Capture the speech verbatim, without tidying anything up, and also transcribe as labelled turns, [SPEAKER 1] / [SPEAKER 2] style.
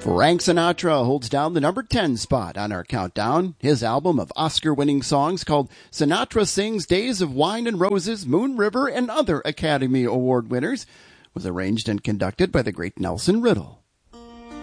[SPEAKER 1] Frank Sinatra holds down the number ten spot on our countdown. His album of Oscar-winning songs called Sinatra Sings Days of Wine and Roses, Moon River, and Other Academy Award winners was arranged and conducted by the great Nelson Riddle.